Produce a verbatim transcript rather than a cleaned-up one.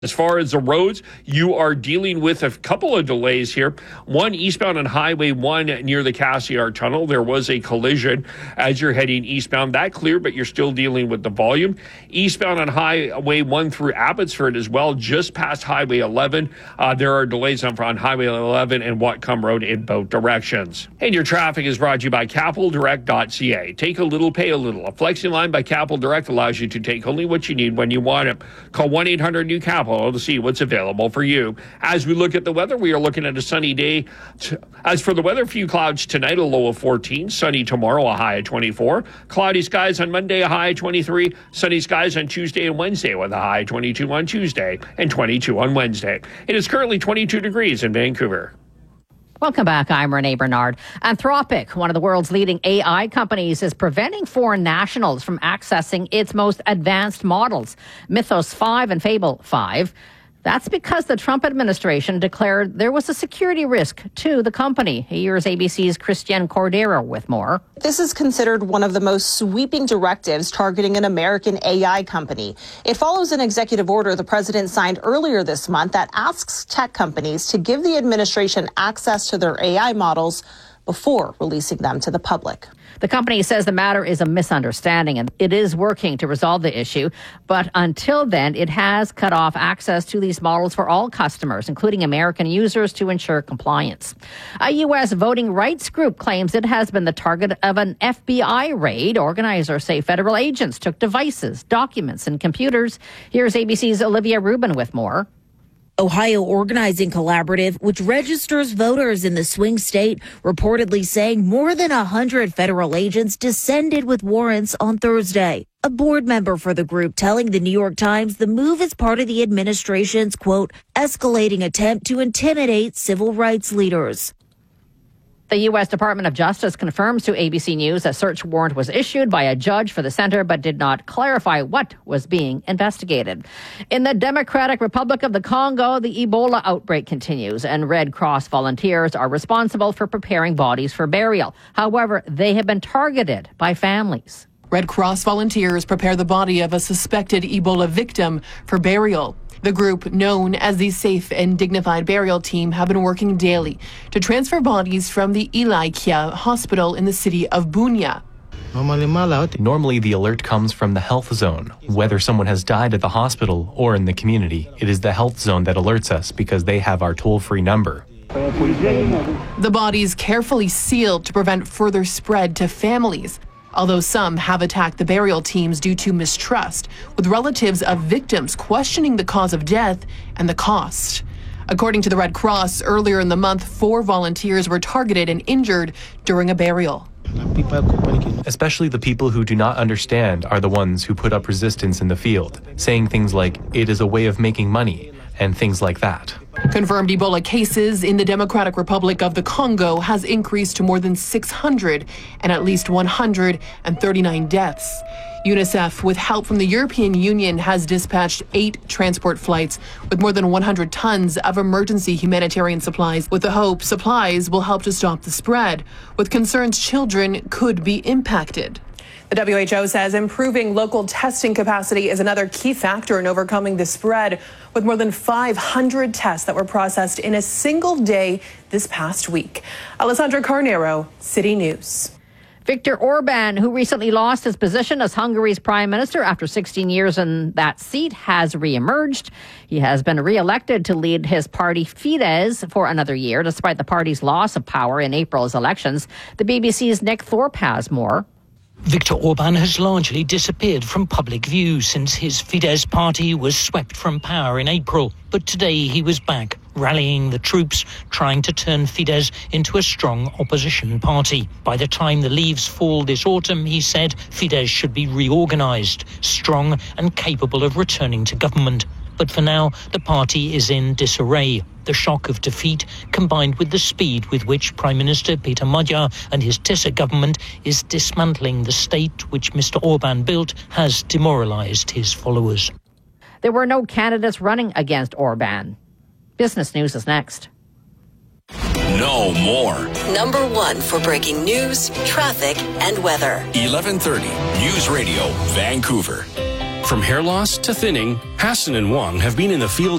As far as the roads, you are dealing with a couple of delays here. One, eastbound on Highway one near the Cassiar Tunnel. There was a collision as you're heading eastbound. That cleared, but you're still dealing with the volume. Eastbound on Highway one through Abbotsford as well, just past Highway eleven. Uh, there are delays on, on Highway eleven and Whatcom Road in both directions. And your traffic is brought to you by capital direct dot c a. Take a little, pay a little. A flexi line by Capital Direct allows you to take only what you need when you want it. Call one eight hundred new capital to see what's available for you. As we look at the weather, we are looking at a sunny day. As for the weather, few clouds tonight, a low of fourteen. Sunny tomorrow, a high of twenty-four. Cloudy skies on Monday, a high of twenty-three. Sunny skies on Tuesday and Wednesday with a high of twenty-two on Tuesday and twenty-two on Wednesday. It is currently twenty-two degrees in Vancouver. Welcome back. I'm Renee Bernard. Anthropic, one of the world's leading A I companies, is preventing foreign nationals from accessing its most advanced models, Mythos five and Fable five. That's because the Trump administration declared there was a security risk to the company. Here's A B C's Christiane Cordero with more. This is considered one of the most sweeping directives targeting an American A I company. It follows an executive order the president signed earlier this month that asks tech companies to give the administration access to their A I models before releasing them to the public. The company says the matter is a misunderstanding and it is working to resolve the issue. But until then, it has cut off access to these models for all customers, including American users, to ensure compliance. A U S voting rights group claims it has been the target of an F B I raid. Organizers say federal agents took devices, documents, and computers. Here's A B C's Olivia Rubin with more. Ohio Organizing Collaborative, which registers voters in the swing state, reportedly saying more than one hundred federal agents descended with warrants on Thursday. A board member for the group telling the New York Times the move is part of the administration's, quote, escalating attempt to intimidate civil rights leaders. The U S Department of Justice confirms to A B C News a search warrant was issued by a judge for the center, but did not clarify what was being investigated. In the Democratic Republic of the Congo, the Ebola outbreak continues, and Red Cross volunteers are responsible for preparing bodies for burial. However, they have been targeted by families. Red Cross volunteers prepare the body of a suspected Ebola victim for burial. The group, known as the Safe and Dignified Burial Team, have been working daily to transfer bodies from the Ilaikia Hospital in the city of Bunia. Normally, the alert comes from the health zone. Whether someone has died at the hospital or in the community, it is the health zone that alerts us because they have our toll-free number. The bodies carefully sealed to prevent further spread to families. Although some have attacked the burial teams due to mistrust, with relatives of victims questioning the cause of death and the cost. According to the Red Cross, earlier in the month, four volunteers were targeted and injured during a burial. Especially the people who do not understand are the ones who put up resistance in the field, saying things like, it is a way of making money, and things like that. Confirmed Ebola cases in the Democratic Republic of the Congo has increased to more than six hundred and at least one hundred thirty-nine deaths. UNICEF, with help from the European Union, has dispatched eight transport flights with more than one hundred tons of emergency humanitarian supplies, with the hope supplies will help to stop the spread, with concerns children could be impacted. The W H O says improving local testing capacity is another key factor in overcoming the spread, with more than five hundred tests that were processed in a single day this past week. Alessandra Carnero, City News. Viktor Orban, who recently lost his position as Hungary's prime minister after sixteen years in that seat, has reemerged. He has been re-elected to lead his party Fidesz for another year, despite the party's loss of power in April's elections. The B B C's Nick Thorpe has more. Viktor Orban has largely disappeared from public view since his Fidesz party was swept from power in April. But today he was back, rallying the troops, trying to turn Fidesz into a strong opposition party. By the time the leaves fall this autumn, he said Fidesz should be reorganized, strong and capable of returning to government. But for now, the party is in disarray. The shock of defeat, combined with the speed with which Prime Minister Peter Magyar and his Tisza government is dismantling the state which Mister Orban built, has demoralized his followers. There were no candidates running against Orban. Business News is next. No more. Number one for breaking news, traffic, and weather. eleven thirty News Radio, Vancouver. From hair loss to thinning, Hassan and Wang have been in the field